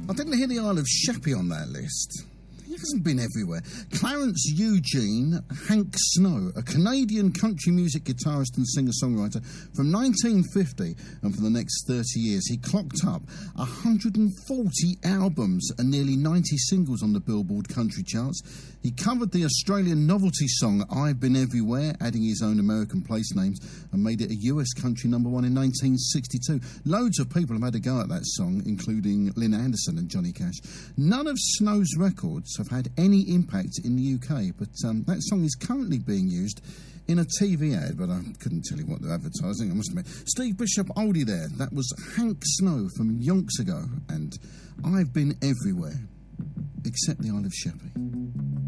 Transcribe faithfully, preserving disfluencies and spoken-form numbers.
I didn't hear the Isle of Sheppey on that list. He hasn't been everywhere. Clarence Eugene Hank Snow, a Canadian country music guitarist and singer-songwriter from nineteen fifty, and for the next thirty years he clocked up one hundred forty albums and nearly ninety singles on the Billboard country charts. He covered the Australian novelty song I've Been Everywhere, adding his own American place names, and made it a U S country number one in nineteen sixty-two. Loads of people have had a go at that song, including Lynn Anderson and Johnny Cash. None of Snow's records have had any impact in the U K, but um, that song is currently being used in a T V ad, but I couldn't tell you what they're advertising, I must admit. Steve Bishop, oldie there. That was Hank Snow from yonks ago, and I've Been Everywhere, except the Isle of Sheppey.